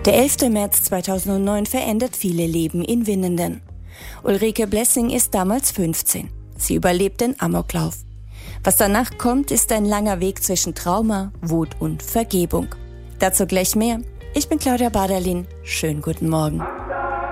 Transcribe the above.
Der 11. März 2009 verändert viele Leben in Winnenden. Ulrike Blessing ist damals 15. Sie überlebt den Amoklauf. Was danach kommt, ist ein langer Weg zwischen Trauma, Wut und Vergebung. Dazu gleich mehr. Ich bin Claudia Baderlin. Schönen guten Morgen.